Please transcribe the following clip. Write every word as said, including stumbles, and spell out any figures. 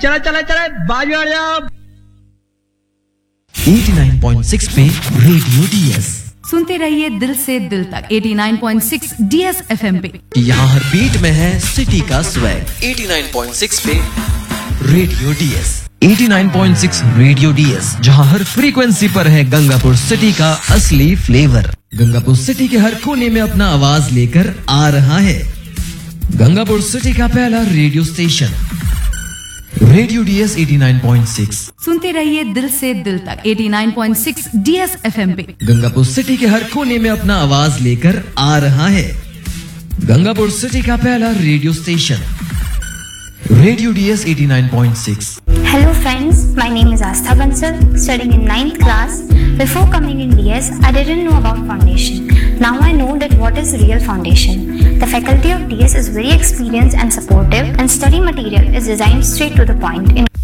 चला चला चला बाजू आ जाओ। नवासी पॉइंट छह पे रेडियो डीएस सुनते रहिए दिल से दिल तक नवासी पॉइंट छह डीएस एफएम पे। यहाँ हर बीट में है सिटी का स्वैग। नवासी पॉइंट छह पे रेडियो डीएस नवासी पॉइंट छह रेडियो डीएस, जहाँ हर फ्रीक्वेंसी पर है गंगापुर सिटी का असली फ्लेवर। गंगापुर सिटी के हर कोने में अपना आवाज लेकर आ रहा है गंगापुर सिटी का पहला रेडियो स्टेशन रेडियो डीएस नवासी पॉइंट छह। सुनते रहिए दिल से दिल तक नवासी पॉइंट छह डीएस एफएम पे। गंगापुर सिटी के हर कोने में अपना आवाज लेकर आ रहा है गंगापुर सिटी का पहला रेडियो स्टेशन रेडियो डीएस नवासी पॉइंट छह। Hello friends, my name is Astha Bansal, studying in ninth class. Before coming in D S, I didn't know about foundation. Now I know that what is real foundation. The faculty of D S is very experienced and supportive, and study material is designed straight to the point. In